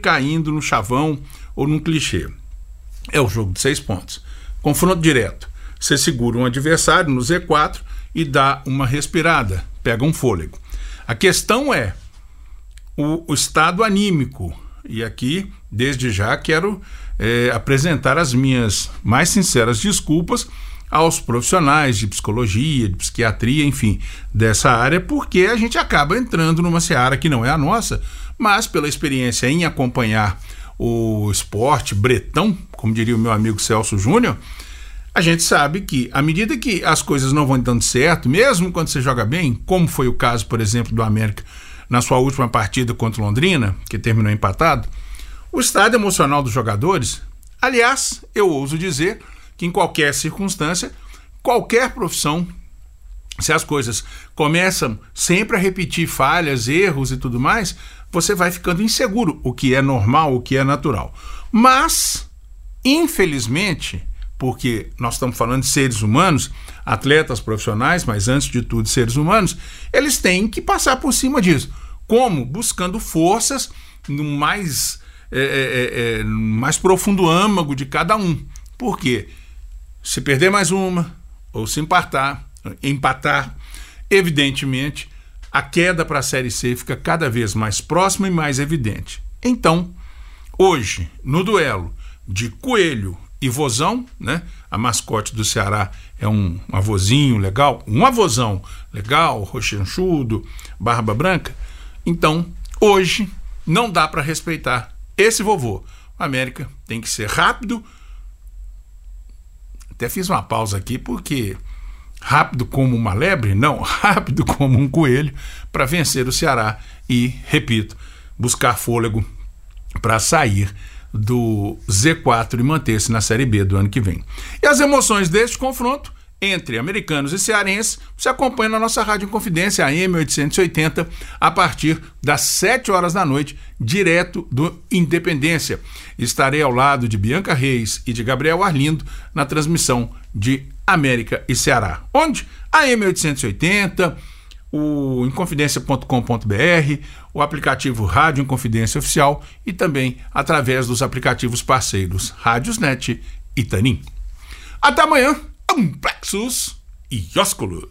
caindo no chavão ou num clichê. É o jogo de 6 pontos. Confronto direto. Você segura um adversário no Z4 e dá uma respirada, pega um fôlego. A questão é o estado anímico. E aqui, desde já, quero apresentar as minhas mais sinceras desculpas aos profissionais de psicologia, de psiquiatria, enfim, dessa área, porque a gente acaba entrando numa seara que não é a nossa, mas pela experiência em acompanhar o esporte bretão, como diria o meu amigo Celso Júnior, a gente sabe que, à medida que as coisas não vão dando certo, mesmo quando você joga bem, como foi o caso, por exemplo, do América na sua última partida contra o Londrina, que terminou empatado, o estado emocional dos jogadores, aliás, eu ouso dizer que em qualquer circunstância, qualquer profissão, se as coisas começam sempre a repetir falhas, erros e tudo mais, você vai ficando inseguro, o que é normal, o que é natural. Mas, infelizmente, porque nós estamos falando de seres humanos, atletas profissionais, mas antes de tudo seres humanos, eles têm que passar por cima disso. Como? Buscando forças no mais profundo âmago de cada um. Por quê? Se perder mais uma, ou se empatar, evidentemente, a queda para a Série C fica cada vez mais próxima e mais evidente. Então, hoje, no duelo de Coelho e Vozão, né? A mascote do Ceará é um avozinho legal, um avozão legal, roxanchudo, barba branca. Então, hoje, não dá para respeitar esse vovô. O América tem que ser rápido. Até fiz uma pausa aqui porque rápido como uma lebre, não, rápido como um coelho, para vencer o Ceará e, repito, buscar fôlego para sair do Z4 e manter-se na Série B do ano que vem. E as emoções deste confronto entre americanos e cearenses se acompanha na nossa Rádio Inconfidência, AM 880, a partir das 7 horas da noite, direto do Independência. Estarei ao lado de Bianca Reis e de Gabriel Arlindo na transmissão de América e Ceará. Onde? AM 880, o Inconfidência.com.br, o aplicativo Rádio Inconfidência Oficial e também através dos aplicativos parceiros Rádiosnet e Tanin. Até amanhã, Amplexus e Ósculos.